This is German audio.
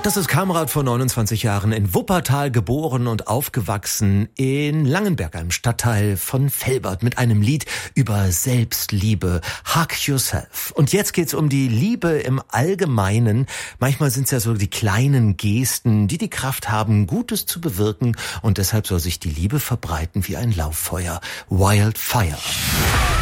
Das ist Kamrat vor 29 Jahren, in Wuppertal geboren und aufgewachsen, in Langenberg, einem Stadtteil von Velbert, mit einem Lied über Selbstliebe, Hug Yourself. Und jetzt geht's um die Liebe im Allgemeinen. Manchmal sind es ja so die kleinen Gesten, die die Kraft haben, Gutes zu bewirken, und deshalb soll sich die Liebe verbreiten wie ein Lauffeuer. Wildfire.